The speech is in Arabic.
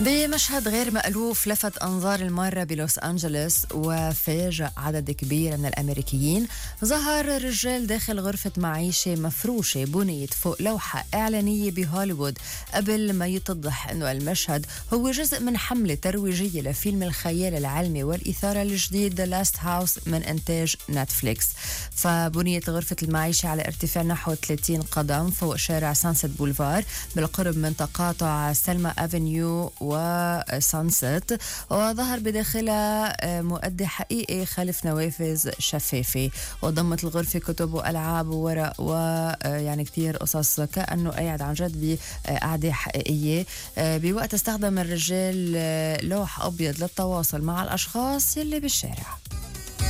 بمشهد غير مألوف لفت أنظار المارة بلوس أنجلوس وفاجأ عدد كبير من الأمريكيين. ظهر رجال داخل غرفة معيشة مفروشة بنيت فوق لوحة إعلانية بهوليوود قبل ما يتضح أنه المشهد هو جزء من حملة ترويجية لفيلم الخيال العلمي والإثارة الجديد The Last House من إنتاج نتفليكس. فبنيت غرفة المعيشة على ارتفاع نحو 30 قدم فوق شارع سانست بولفار بالقرب من تقاطع سلمى أفنيو وسانست، وظهر بداخلها مؤدي حقيقي خلف نوافذ شفافة. وضمت الغرفة كتب وألعاب وورق ويعني كتير قصص كأنه قاعد عن جد بقعدة حقيقية. بوقت استخدم الرجال لوح أبيض للتواصل مع الأشخاص يلي بالشارع.